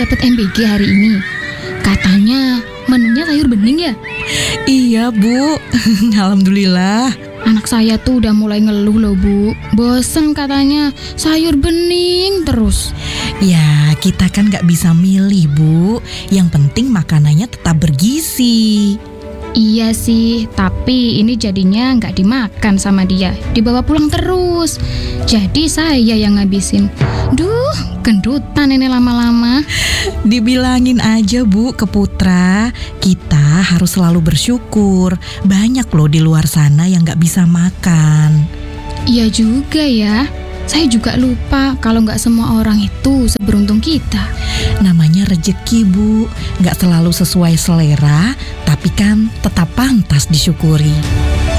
dapat MBG hari ini. Katanya menunya sayur bening ya? Iya Bu, alhamdulillah. Anak saya tuh udah mulai ngeluh loh Bu. Bosen katanya sayur bening terus. Ya kita kan gak bisa milih Bu. Yang penting makanannya tetap bergizi. Iya sih, tapi ini jadinya nggak dimakan sama dia, dibawa pulang terus. Jadi saya yang ngabisin. Duh, gendutan ini lama-lama. Dibilangin aja Bu ke Putra, kita harus selalu bersyukur. Banyak loh di luar sana yang gak bisa makan. Iya juga ya. Saya juga lupa kalau nggak semua orang itu seberuntung kita. Namanya rejeki Bu, gak selalu sesuai selera, tapi kan tetap pantas disyukuri.